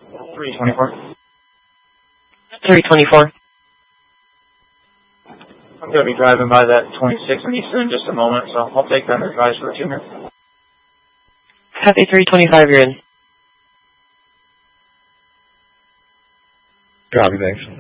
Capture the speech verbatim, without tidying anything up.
three twenty-four. three twenty-four. I'm going to be driving by that twenty-six in Easton in just a moment, so I'll take that advice for a few minutes. Copy three twenty-five, you're in. Copy, thanks.